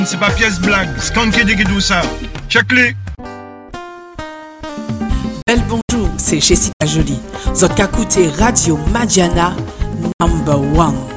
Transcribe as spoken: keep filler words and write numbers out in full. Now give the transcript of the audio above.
C'est pas pièce blague, skanké de tout ça. Check-les. Bel bonjour, c'est Jessica Jolie. Zot ka koute Radio Madiana number one.